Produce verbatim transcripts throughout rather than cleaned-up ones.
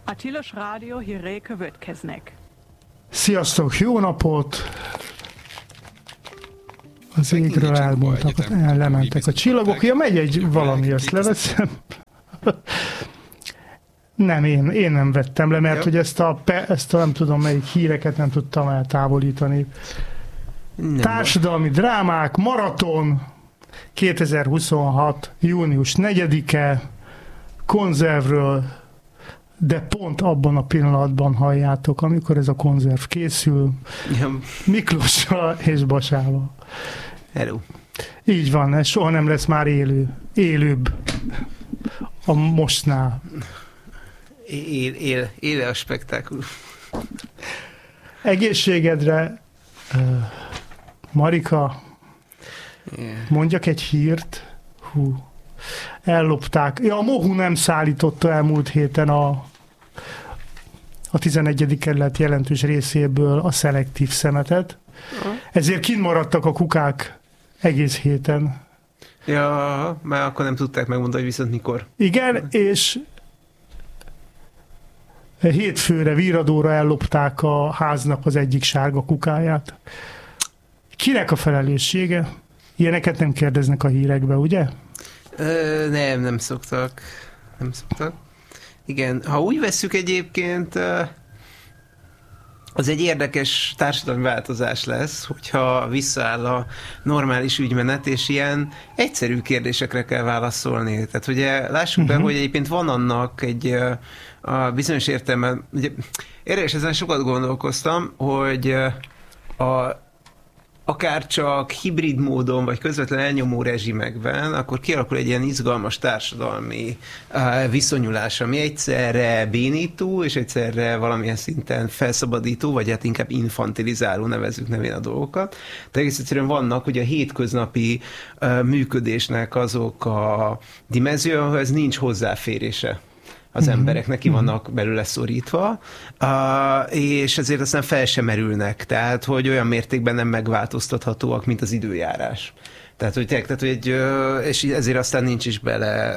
A Tilos Rádió hírei következnek. Sziasztok, jó napot! Az égről elmúltak, el, lementek a csillagok. Ja, megy egy valami, azt leveszem. Nem, én, én nem vettem le, mert hogy ezt a, ezt a nem tudom melyik híreket nem tudtam eltávolítani. Nem Társadalmi van. Drámák, maraton, kétezer-huszonhat. június negyedike, konzervről, de pont abban a pillanatban halljátok, amikor ez a konzerv készül, ja. Miklóssal és Basával. Hello. Így van, ez soha nem lesz már élő, élőbb a mostnál. Él, él, éle a spektákul. Egészségedre, uh, Marika, yeah. Mondjak egy hírt. Hú. Ellopták. Ja, a Mohu nem szállította elmúlt héten a, a tizenegyedik kerület jelentős részéből a szelektív szemetet. Uh-huh. Ezért kint maradtak a kukák egész héten. Ja, mert akkor nem tudták megmondani, hogy viszont mikor. Igen, uh-huh. És hétfőre, Víradóra ellopták a háznak az egyik sárga kukáját. Kinek a felelőssége? Ilyeneket nem kérdeznek a hírekbe, ugye? Ö, nem, nem szoktak. Nem szoktak. Igen, ha úgy vesszük egyébként, az egy érdekes társadalmi változás lesz, hogyha visszaáll a normális ügymenet, és ilyen egyszerű kérdésekre kell válaszolni. Tehát ugye lássuk uh-huh. be, hogy egyébként van annak egy a bizonyos értelme, ugye érdekes, ezen sokat gondolkoztam, hogy a akár csak hibrid módon, vagy közvetlen elnyomó rezsimekben, akkor kialakul egy ilyen izgalmas társadalmi uh, viszonyulás, ami egyszerre bénító, és egyszerre valamilyen szinten felszabadító, vagy hát inkább infantilizáló, nevezzük nevén a dolgokat. De egész egyszerűen vannak ugye a hétköznapi uh, működésnek azok a dimenzió, ahol ez nincs hozzáférése. Az emberek neki vannak belőle szorítva, uh, és ezért aztán fel sem merülnek, tehát hogy olyan mértékben nem megváltoztathatóak, mint az időjárás. Tehát, hogy, tehát, hogy egy, és ezért aztán nincs is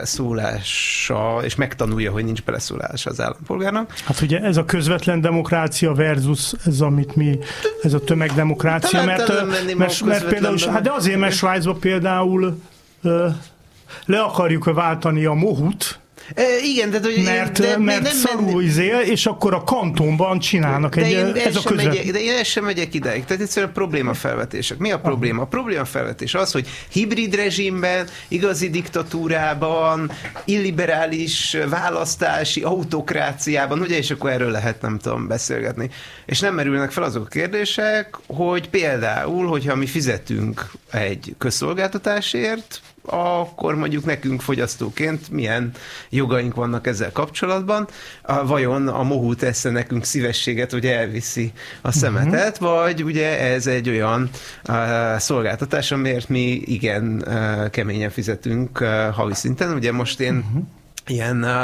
beleszólása, és megtanulja, hogy nincs beleszólása az állampolgárnak. Hát ugye ez a közvetlen demokrácia versus ez, amit mi, ez a tömegdemokrácia, talán, mert, talán mert, mert, mert például, hát de azért, mert Svájcban például uh, le akarjuk váltani a Mohut, E, igen, de, hogy mert, de, mert nem szarul izél, és akkor a kantonban csinálnak de egy, én ez a közvet. Megyek, de én el sem megyek ideig. Tehát egyszerűen problémafelvetések. Mi a probléma? A problémafelvetés az, hogy hibrid rezsimben, igazi diktatúrában, illiberális választási autokráciában, ugye, és akkor erről lehet, nem tudom, beszélgetni. És nem merülnek fel azok a kérdések, hogy például, hogyha mi fizetünk egy közszolgáltatásért, akkor mondjuk nekünk fogyasztóként milyen jogaink vannak ezzel kapcsolatban. A, vajon a Mohu tesz nekünk szívességet, hogy elviszi a szemetet, uh-huh. vagy ugye ez egy olyan uh, szolgáltatás, amiért mi igen uh, keményen fizetünk uh, havi szinten. Ugye most én uh-huh. ilyen a,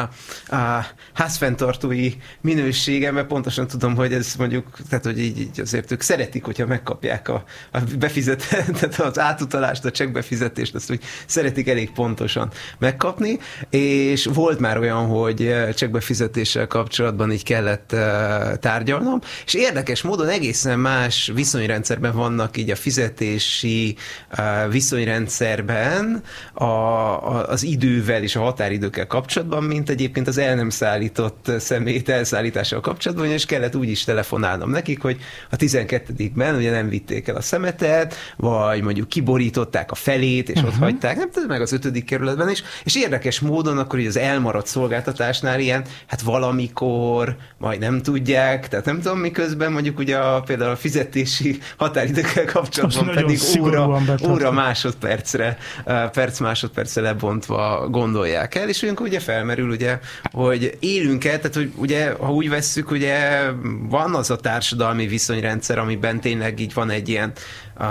a házfenntartói minőségem, pontosan tudom, hogy ez mondjuk, tehát hogy így, így azért ők szeretik, hogyha megkapják a, a befizetett, az átutalást, a csekkbefizetést, azt úgy szeretik elég pontosan megkapni, és volt már olyan, hogy csekkbefizetéssel kapcsolatban így kellett uh, tárgyalnom, és érdekes módon egészen más viszonyrendszerben vannak így a fizetési uh, viszonyrendszerben a, a, az idővel és a határidőkkel kapcsolatban, mint egyébként az el nem szállított szemét elszállítással kapcsolatban, és kellett úgy is telefonálnom nekik, hogy a tizenkettedikben ugye nem vitték el a szemetet, vagy mondjuk kiborították a felét, és uh-huh. ott hagyták, nem tudom, meg az ötödik kerületben is, és érdekes módon akkor így az elmaradt szolgáltatásnál ilyen, hát valamikor majd nem tudják, tehát nem tudom, miközben mondjuk ugye a, például a fizetési határidőkkel kapcsolatban azt pedig óra, óra másodpercre, perc másodpercre lebontva gondolják el, és olyankor ugye felmerül, ugye, hogy élünk-e, tehát hogy ugye, ha úgy vesszük, ugye van az a társadalmi viszonyrendszer, amiben tényleg így van egy ilyen a,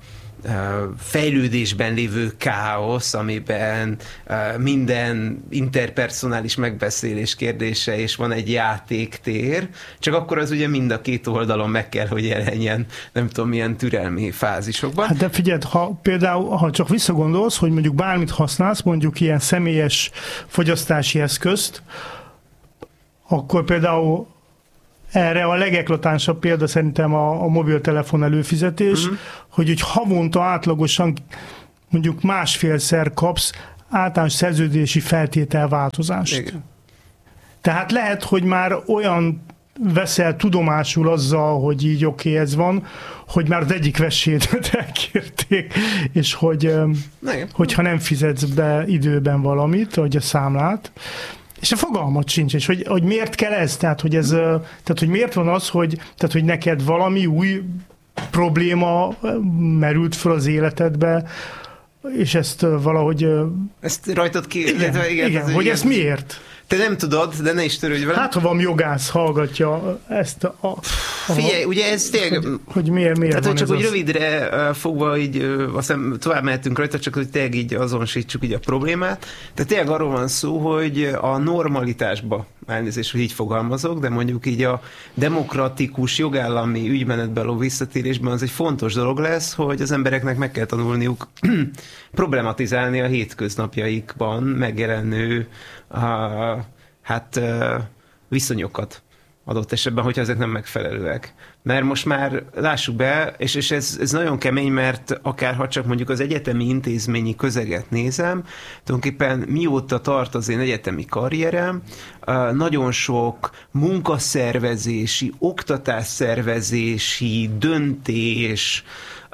fejlődésben lévő káosz, amiben minden interpersonális megbeszélés kérdése, és van egy játéktér, csak akkor az ugye mind a két oldalon meg kell, hogy jelenjen, nem tudom, milyen türelmi fázisokban. Hát de figyeld, ha például, ha csak visszagondolsz, hogy mondjuk bármit használsz, mondjuk ilyen személyes fogyasztási eszközt, akkor például erre a legeklatánsabb példa szerintem a, a mobiltelefon előfizetés, uh-huh. hogy úgy havonta átlagosan mondjuk másfélszer kapsz általános szerződési feltételváltozást. Igen. Tehát lehet, hogy már olyan veszel tudomásul azzal, hogy így oké, okay, ez van, hogy már az egyik vessédet elkérték, és hogy Igen. hogyha nem fizetsz be időben valamit, vagy a számlát, és a fogalmat sincs, és hogy, hogy miért kell ez, tehát hogy, ez, tehát hogy miért van az, hogy, tehát, hogy neked valami új probléma merült fel az életedbe, és ezt valahogy... Ezt rajtad ki... Igen, igen, igen, igen hogy ezt miért? Te nem tudod, de ne is törődj vele. Hát, ha valami jogász hallgatja ezt a... a Figyelj, ugye ez tényleg... Hogy, hogy miért, miért hát, van hogy csak ez úgy az... rövidre fogva, így, aztán tovább mehetünk rajta, csak hogy tényleg így azonosítsuk így a problémát. De tényleg arról van szó, hogy a normalitásba, elnézést, hogy így fogalmazok, de mondjuk így a demokratikus jogállami ügymenetbe való visszatérésben az egy fontos dolog lesz, hogy az embereknek meg kell tanulniuk problematizálni a hétköznapjaikban megjelenő a, hát viszonyokat adott esetben, hogyha ezek nem megfelelőek. Mert most már lássuk be, és, és ez, ez nagyon kemény, mert akár ha csak mondjuk az egyetemi intézményi közeget nézem, tulajdonképpen mióta tart az én egyetemi karrierem, nagyon sok munkaszervezési, oktatásszervezési, döntés,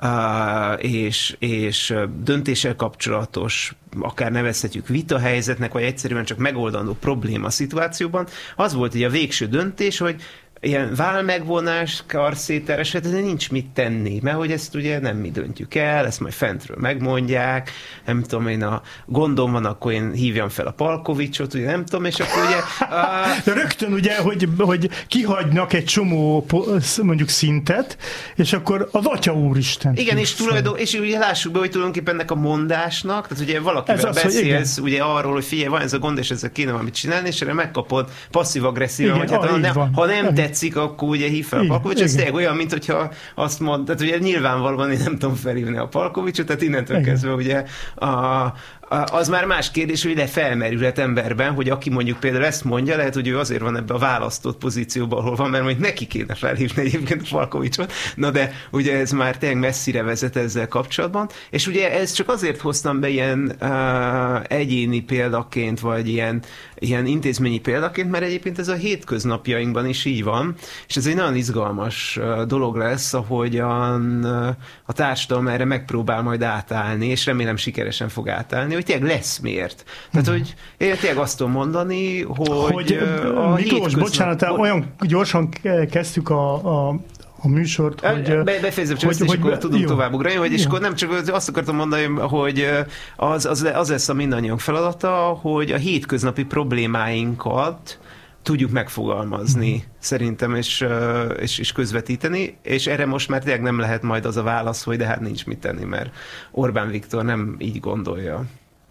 Uh, és, és döntéssel kapcsolatos, akár nevezhetjük vitahelyzetnek, vagy egyszerűen csak megoldandó probléma szituációban, az volt így a végső döntés, hogy ilyen válmegvonás, karszéter esetben nincs mit tenni, mert hogy ezt ugye nem mi döntjük el, ezt majd fentről megmondják, nem tudom én, a gondom van, akkor én hívjam fel a Palkovicsot, ugye nem tudom, és akkor ugye... Uh... De rögtön ugye, hogy, hogy kihagynak egy csomó mondjuk szintet, és akkor az Atya Úristen. Igen, és, tulajdon, és ugye lássuk be, hogy tulajdonképpen ennek a mondásnak, tehát ugye valakivel az, beszélsz ugye arról, hogy figyelj, van ez a gond, és ezzel kéne valamit csinálni, és erre megkapod passzív-agresszívan, hogy hát, ha, nem, ha nem tetszik, akkor ugye hív fel a Palkovicsot, ez tényleg olyan, mint hogyha azt mond, tehát ugye nyilvánvalóan én nem tudom felhívni a Palkovicsot, tehát innentől Igen. kezdve ugye a, az már más kérdés, hogy ide felmerülhet emberben, hogy aki mondjuk például ezt mondja, lehet, hogy ő azért van ebbe a választott pozícióban, ahol van, mert mondjuk neki kéne felhívni egyébként a Palkovicsot, na de ugye ez már tényleg messzire vezet ezzel kapcsolatban, és ugye ez csak azért hoztam be ilyen uh, egyéni példaként, vagy ilyen, ilyen intézményi példaként, mert egyébként ez a hétköznapjainkban is így van, és ez egy nagyon izgalmas uh, dolog lesz, ahogyan uh, a társadalom erre megpróbál majd átállni, és remélem sikeresen fog átállni, hogy tényleg lesz miért. Tehát, hmm. hogy én tényleg azt tudom mondani, hogy, hogy a Miklós, hétköznap... bocsánat, hogy... olyan gyorsan kezdtük a, a a műsort, hogy... Be, befejezem csak hogy, ezt, és hogy, akkor tudunk tovább ugrani, hogy és akkor nem csak azt akartam mondani, hogy az, az, az lesz a mindannyiunk feladata, hogy a hétköznapi problémáinkat tudjuk megfogalmazni, mm. szerintem, és, és, és közvetíteni, és erre most már tényleg nem lehet majd az a válasz, hogy de hát nincs mit tenni, mert Orbán Viktor nem így gondolja.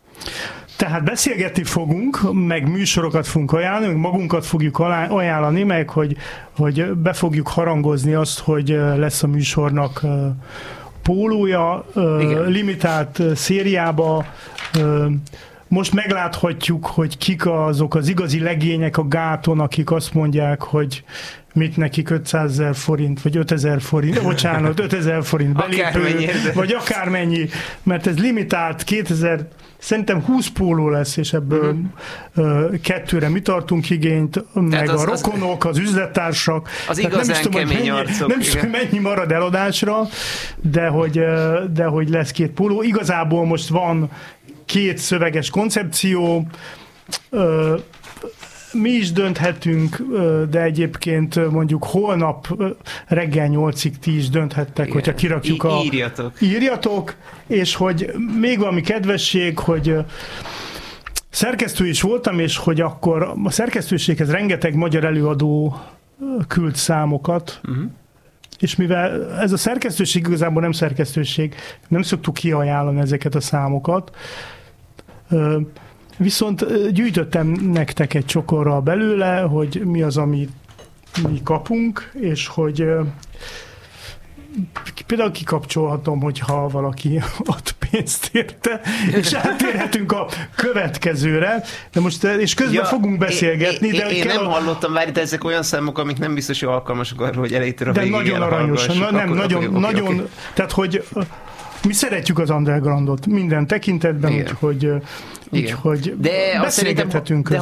Tehát beszélgetni fogunk, meg műsorokat fogunk ajánlani, meg magunkat fogjuk ajánlani, meg hogy, hogy be fogjuk harangozni azt, hogy lesz a műsornak pólója, Igen. limitált szériába. Most megláthatjuk, hogy kik azok az igazi legények a gáton, akik azt mondják, hogy mit nekik ötszázezer forint, vagy ötezer forint, bocsánat, ötezer forint belépő, vagy akármennyi, mert ez limitált kétezer, szerintem húsz póló lesz, és ebből uh-huh. kettőre mi tartunk igényt, meg az, a rokonok, az üzlettársak. Az igazán nem is tudom, kemény mennyi, arcok. Nem is tudom, mennyi marad eladásra, de hogy, de hogy lesz két póló. Igazából most van két szöveges koncepció, mi is dönthetünk, de egyébként mondjuk holnap reggel nyolcig ti is dönthettek, Igen. hogyha kirakjuk a... Írjatok. Írjatok, és hogy még valami kedvesség, hogy szerkesztő is voltam, és hogy akkor a szerkesztőséghez rengeteg magyar előadó küld számokat, uh-huh. és mivel ez a szerkesztőség igazából nem szerkesztőség, nem szoktuk kiajánlani ezeket a számokat, viszont gyűjtöttem nektek egy csokorral belőle, hogy mi az, amit mi kapunk, és hogy például kikapcsolhatom, hogyha valaki ad pénzt érte, és áttérhetünk a következőre, de most, és közben ja, fogunk beszélgetni. Én, de én, én nem a... hallottam, várj, de ezek olyan számok, amik nem biztos, hogy alkalmasak arra, hogy elejétől a de végig nagyon aranyosan, na, nem, akkor, nagyon, okay, okay, nagyon, okay. tehát, hogy mi szeretjük az undergroundot minden tekintetben, úgyhogy, úgyhogy beszélgethetünk.